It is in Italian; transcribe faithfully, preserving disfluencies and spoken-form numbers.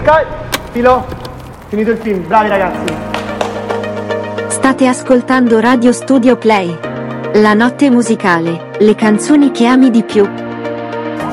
Sky, filo, finito il film, bravi ragazzi. State ascoltando Radio Studio Play. La notte musicale, le canzoni che ami di più.